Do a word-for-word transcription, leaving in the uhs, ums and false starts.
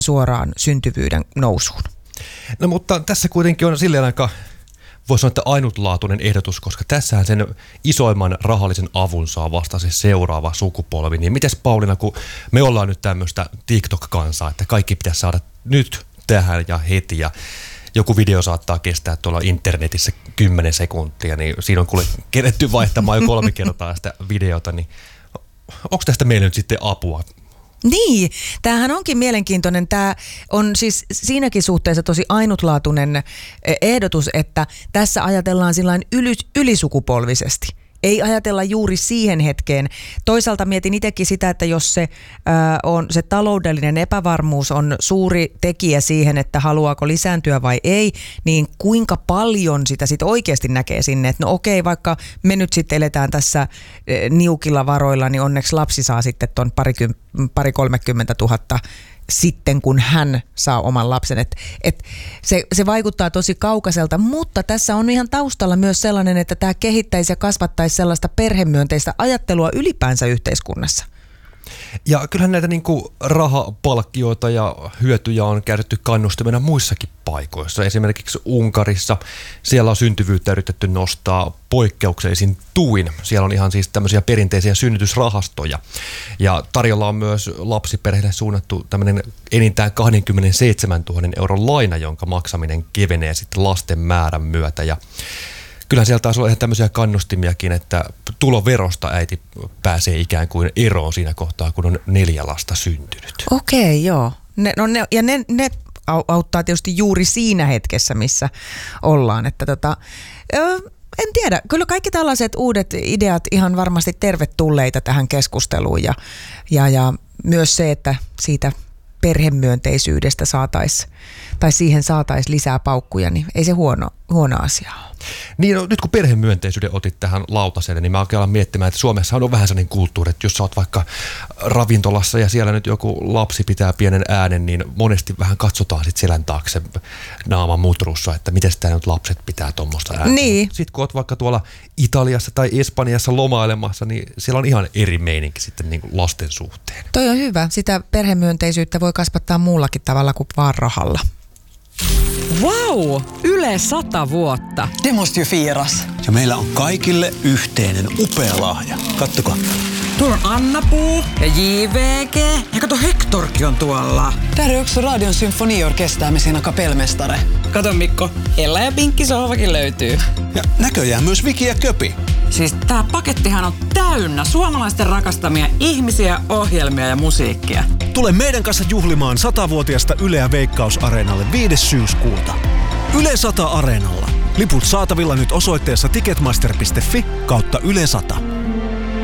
suoraan syntyvyyden nousuun. No mutta tässä kuitenkin on silleen aika, voisi sanoa, että ainutlaatuinen ehdotus, koska tässähän sen isoimman rahallisen avun saa vasta se seuraava sukupolvi. Niin mites Pauliina, kun me ollaan nyt tämmöistä TikTok-kansaa, että kaikki pitäisi saada nyt tähän ja heti ja joku video saattaa kestää tuolla internetissä kymmenen sekuntia, niin siinä on kuule keretty vaihtamaan jo kolme kertaa sitä videota, niin onko tästä meille nyt sitten apua? Niin, tämähän onkin mielenkiintoinen. Tämä on siis siinäkin suhteessa tosi ainutlaatuinen ehdotus, että tässä ajatellaan sillain yli, ylisukupolvisesti. Ei ajatella juuri siihen hetkeen. Toisaalta mietin itsekin sitä, että jos se, ää, on, se taloudellinen epävarmuus on suuri tekijä siihen, että haluaako lisääntyä vai ei, niin kuinka paljon sitä sitten oikeasti näkee sinne. Että no okei, vaikka me nyt sitten eletään tässä e, niukilla varoilla, niin onneksi lapsi saa sitten ton pari, pari kolmekymmentä tuhatta sitten, kun hän saa oman lapsen. Et, et se, se vaikuttaa tosi kaukaiselta, mutta tässä on ihan taustalla myös sellainen, että tämä kehittäisi ja kasvattaisi sellaista perhemyönteistä ajattelua ylipäänsä yhteiskunnassa. Ja kyllähän näitä niin kuin rahapalkkioita ja hyötyjä on käytetty kannustimena muissakin paikoissa. Esimerkiksi Unkarissa siellä on syntyvyyttä yritetty nostaa poikkeuksellisin tuin. Siellä on ihan siis tämmöisiä perinteisiä synnytysrahastoja. Ja tarjolla on myös lapsiperheille suunnattu tämmöinen enintään kaksikymmentäseitsemäntuhatta euron laina, jonka maksaminen kevenee sitten lasten määrän myötä. Ja kyllähän siellä taas on ihan tämmöisiä kannustimiakin, että tuloverosta äiti pääsee ikään kuin eroon siinä kohtaa, kun on neljä lasta syntynyt. Okei, joo. Ne, no ne, ja ne, ne auttaa tietysti juuri siinä hetkessä, missä ollaan. Että tota, en tiedä, kyllä kaikki tällaiset uudet ideat ihan varmasti tervetulleita tähän keskusteluun. Ja, ja, ja myös se, että siitä perhemyönteisyydestä saataisiin, tai siihen saataisiin lisää paukkuja, niin ei se huono, huono asia ole. Niin, no, nyt kun perhemyönteisyyden otit tähän lautaselle, niin mä oikein alan miettimään, että Suomessa on vähän sellainen kulttuuri, että jos sä oot vaikka ravintolassa ja siellä nyt joku lapsi pitää pienen äänen, niin monesti vähän katsotaan sit selän taakse naaman mutrussa, että miten tää nyt lapset pitää tuommoista ääntä. Niin. Sitten kun oot vaikka tuolla Italiassa tai Espanjassa lomailemassa, niin siellä on ihan eri meininki sitten niin kuin lasten suhteen. Toi on hyvä. Sitä perhemyönteisyyttä voi kasvattaa muullakin tavalla kuin vaan rahalla. Vau! Yle sata vuotta. Det måste ju firas. Ja meillä on kaikille yhteinen upea lahja. Kattokaa. Tuolla on Anna-Puu ja J V G. Ja kato, Hectorkin on tuolla. Täällä on yksi Radion symfoniorkestää me siinä kapellmestare. Kato Mikko, Ella ja Pinkki sohvakin löytyy. Ja näköjään myös Viki ja Köpi. Siis tää pakettihan on täynnä suomalaisten rakastamia ihmisiä, ohjelmia ja musiikkia. Tule meidän kanssa juhlimaan satavuotiaasta Yleä Veikkaus-areenalle viides syyskuuta. Yle sata Areenalla. Liput saatavilla nyt osoitteessa ticketmaster piste fi kautta Yle sata.